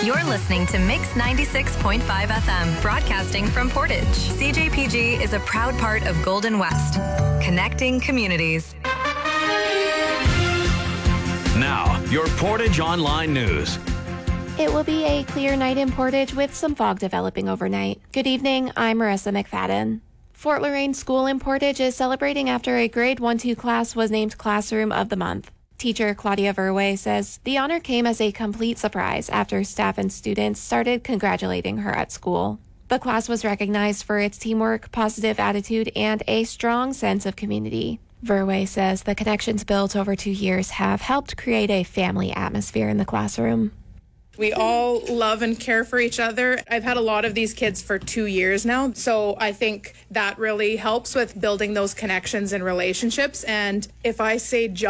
You're listening to Mix 96.5 FM, broadcasting from Portage. CJPG is a proud part of Golden West, connecting communities. Now, your Portage Online News. It will be a clear night in Portage with some fog developing overnight. Good evening, I'm Marissa McFadden. Fort Loraine School in Portage is celebrating after a grade 1-2 class was named Classroom of the Month. Teacher Claudia Verwey says the honor came as a complete surprise after staff and students started congratulating her at school. The class was recognized for its teamwork, positive attitude, and a strong sense of community. Verwey says the connections built over 2 years have helped create a family atmosphere in the classroom. We all love and care for each other. I've had a lot of these kids for 2 years now, so I think that really helps with building those connections and relationships. And if I say